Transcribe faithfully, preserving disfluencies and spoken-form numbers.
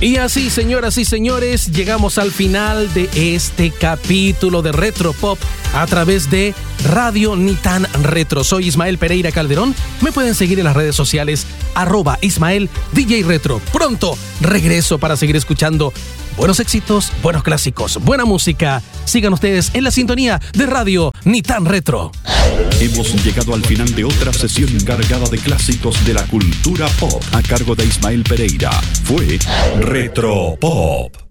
Y así, señoras y señores, llegamos al final de este capítulo de Retro Pop a través de Radio Ni Tan Retro. Soy Ismael Pereira Calderón. Me pueden seguir en las redes sociales, arroba Ismael D J Retro. Pronto regreso para seguir escuchando buenos éxitos, buenos clásicos, buena música. Sigan ustedes en la sintonía de Radio Ni Tan Retro. Hemos llegado al final de otra sesión cargada de clásicos de la cultura pop a cargo de Ismael Pereira. Fue Retro Pop.